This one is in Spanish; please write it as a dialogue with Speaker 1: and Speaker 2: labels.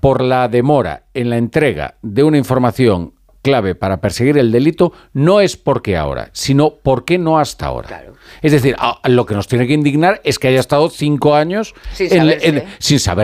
Speaker 1: por la demora en la entrega de una información clave para perseguir el delito, no es por qué ahora, sino por qué no hasta ahora.
Speaker 2: Claro.
Speaker 1: Es decir, lo que nos tiene que indignar es que haya estado 5 años sin saber